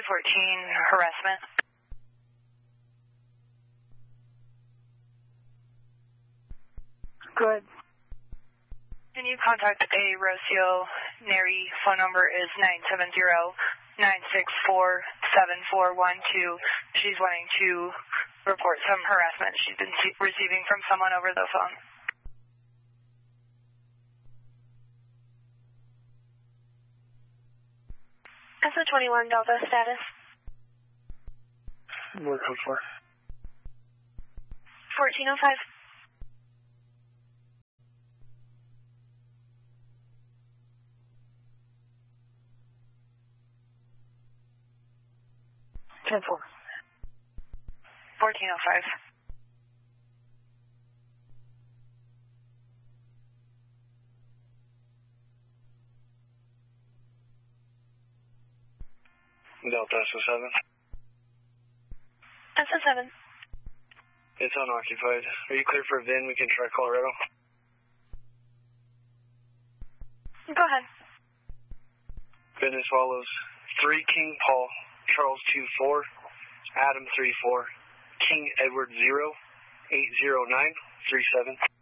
harassment. Good. Can you contact a Rocio Neri? Phone number is 970-964-7412. She's wanting to report some harassment she's been receiving from someone over the phone. SO21 Delta status. What code for? 1405. Ten 4. 1405. Delta SO7. SO7. It's unoccupied. Are you clear for a VIN? We can try Colorado. Go ahead. VIN as follows. 3 King Paul, Charles 24, Adam 34, King Edward 0, 80937.